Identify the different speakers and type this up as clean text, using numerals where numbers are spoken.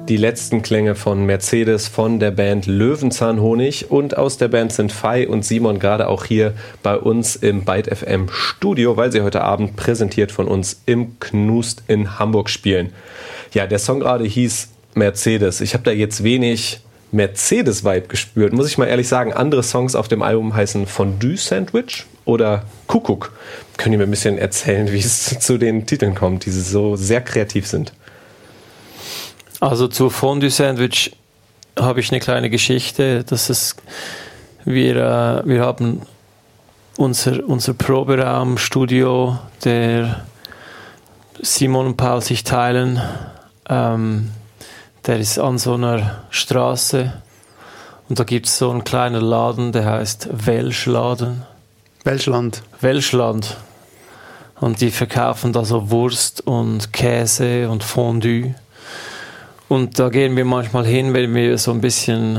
Speaker 1: Die letzten Klänge von Mercedes von der Band Löwenzahnhonig, und aus der Band sind Fei und Simon gerade auch hier bei uns im Byte FM Studio, weil sie heute Abend präsentiert von uns im Knust in Hamburg spielen. Ja, der Song gerade hieß Mercedes. Ich habe da jetzt wenig Mercedes-Vibe gespürt, muss ich mal ehrlich sagen. Andere Songs auf dem Album heißen Fondue Sandwich oder Kuckuck. Könnt ihr mir ein bisschen erzählen, wie es zu den Titeln kommt, die so sehr kreativ sind?
Speaker 2: Also zu Fondue Sandwich habe ich eine kleine Geschichte. Wir haben unser Proberaumstudio, der Simon und Paul sich teilen. Der ist an so einer Straße und da gibt es so einen kleinen Laden, der heißt Welschland. Und die verkaufen da so Wurst und Käse und Fondue. Und da gehen wir manchmal hin, wenn wir so ein bisschen